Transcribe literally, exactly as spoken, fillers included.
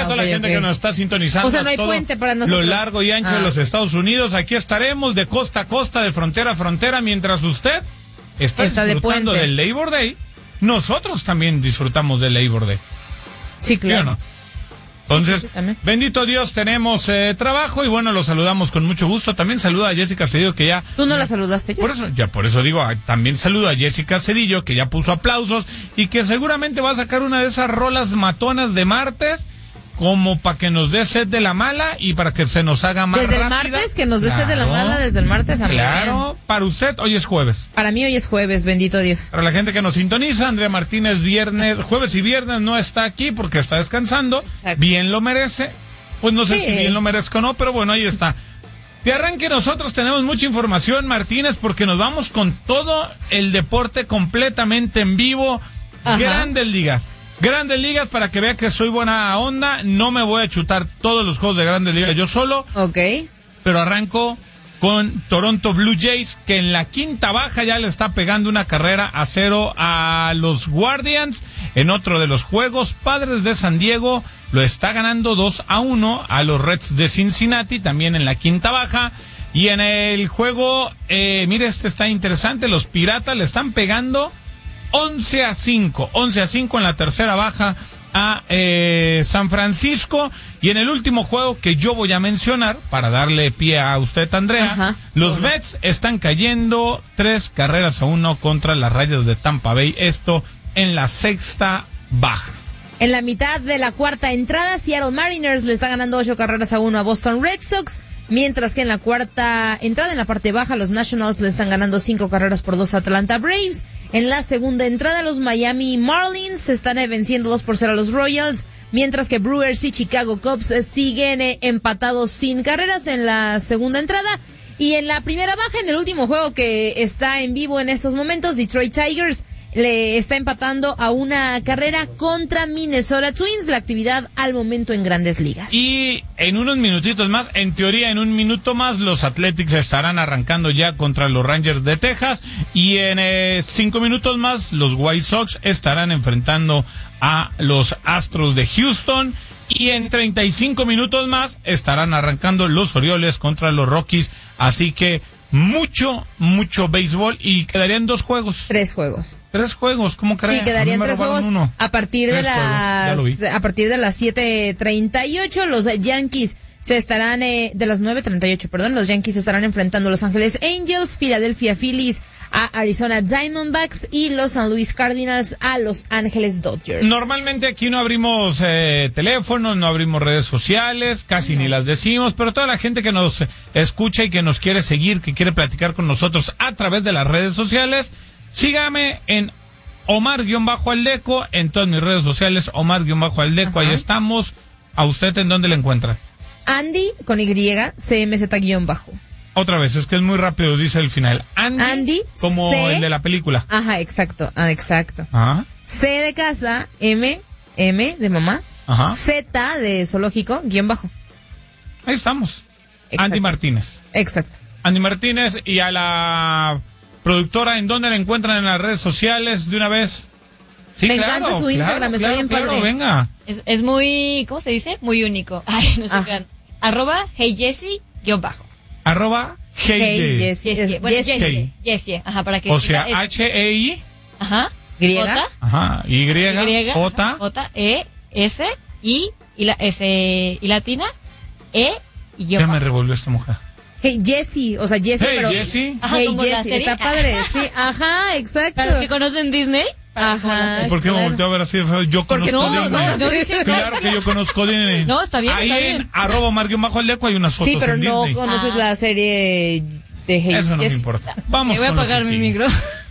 a toda okay, la gente okay. que nos está sintonizando. O sea, no hay puente para nosotros. Lo largo y ancho ah. de los Estados Unidos. Aquí estaremos de costa a costa, de frontera a frontera, mientras usted está, está disfrutando de del Labor Day. Nosotros también disfrutamos del Labor Day. Sí, claro. ¿Sí o no? Entonces, sí, sí, sí, bendito Dios, tenemos eh, trabajo y bueno, los saludamos con mucho gusto. También saluda a Jessica Cedillo, que ya... ¿Tú no la saludaste? Por eso, ya por eso digo, también saludo a Jessica Cedillo, que ya puso aplausos y que seguramente va a sacar una de esas rolas matonas de martes, como para que nos dé sed de la mala y para que se nos haga más Desde rápida. el martes, que nos dé claro, sed de la mala desde el martes a Claro, para usted hoy es jueves. Para mí hoy es jueves, bendito Dios. Para la gente que nos sintoniza, Andrea Martínez viernes, jueves y viernes no está aquí porque está descansando. Exacto. Bien lo merece. Pues no sé sí. si bien lo merezco o no, pero bueno, ahí está. De arranque nosotros tenemos mucha información, Martínez, porque nos vamos con todo el deporte completamente en vivo. Ajá. Grandes ligas. Grandes Ligas, para que vea que soy buena onda, no me voy a chutar todos los juegos de Grandes Ligas yo solo. Ok. Pero arranco con Toronto Blue Jays, que en la quinta baja ya le está pegando una carrera a cero a los Guardians. En otro de los juegos, Padres de San Diego lo está ganando dos a uno a los Reds de Cincinnati, también en la quinta baja. Y en el juego, eh, mire, este está interesante, los Piratas le están pegando once a cinco en la tercera baja a eh, San Francisco. Y en el último juego que yo voy a mencionar, para darle pie a usted, Andrea, Ajá. los Ajá. Mets están cayendo tres carreras a uno contra las Rayas de Tampa Bay, esto en la sexta baja. En la mitad de la cuarta entrada, Seattle Mariners le está ganando ocho carreras a uno a Boston Red Sox. Mientras que en la cuarta entrada, en la parte baja, los Nationals le están ganando cinco carreras por dos a Atlanta Braves. En la segunda entrada, los Miami Marlins se están eh, venciendo dos por cero a los Royals. Mientras que Brewers y Chicago Cubs eh, siguen eh, empatados sin carreras en la segunda entrada. Y en la primera baja, en el último juego que está en vivo en estos momentos, Detroit Tigers le está empatando a una carrera contra Minnesota Twins, la actividad al momento en Grandes Ligas. Y en unos minutitos más, en teoría en un minuto más, los Athletics estarán arrancando ya contra los Rangers de Texas, y en eh, cinco minutos más los White Sox estarán enfrentando a los Astros de Houston, y en treinta y cinco minutos más estarán arrancando los Orioles contra los Rockies, así que mucho, mucho béisbol, y quedarían dos juegos. Tres juegos. Tres juegos, ¿cómo creen? Sí, quedarían tres juegos uno. a partir tres de las a partir de las siete treinta y ocho los Yankees se estarán eh, de las nueve treinta y ocho, perdón, los Yankees estarán enfrentando a Los Ángeles Angels, Philadelphia Phillies a Arizona Diamondbacks y los San Luis Cardinals a Los Ángeles Dodgers. Normalmente aquí no abrimos eh, teléfonos, no abrimos redes sociales, casi no. ni las decimos, pero toda la gente que nos escucha y que nos quiere seguir, que quiere platicar con nosotros a través de las redes sociales, sígame en Omar-Aldeco, en todas mis redes sociales, Omar-Aldeco, ahí estamos. ¿A usted en dónde le encuentra? Andy, con Y, C M Z-bajo. Otra vez, es que es muy rápido, dice el final. Andy, Andy como C, el de la película. Ajá, exacto, ah, exacto. Ajá. C de casa, M, M de mamá, Ajá. Z de zoológico, guión bajo. Ahí estamos. Exacto. Andy Martínez. Exacto. Andy Martínez, y a la productora, ¿en dónde la encuentran en las redes sociales de una vez? Sí, Me claro, encanta su Instagram, claro, está claro, bien claro, padre. Venga. Es, es muy, ¿cómo se dice? Muy único. Ay, no sé ah. qué. Arroba Hey Jessie, guión bajo. Arroba Hey, hey Jessie. Jessie. Bueno, Jessie. Jessie. Jessie, ajá, para que... O sea, es... H E I. Ajá. Y. J, ajá. Y. Y J. J, E, S, I, y la S, y latina, E, y guión Ya bajo. me revolvió esta mujer. Hey Jessie, o sea, Jessie, hey, pero... Jessie. Ajá, Hey como la Jessie, serie. está padre, sí, ajá, exacto. Para los que conocen Disney. Ajá. ¿Por qué claro. me volteó a ver así de feo? Yo Porque conozco no, Disney. no, no dije Claro que yo conozco Disney. No, está bien, Ahí está en bien. arroba Marguio-Aldeco hay unas fotos Sí, pero en no Disney. conoces Ah. la serie de Hey Eso no me Jessie. importa. Vamos Me voy a con lo apagar que mi sigue. micro.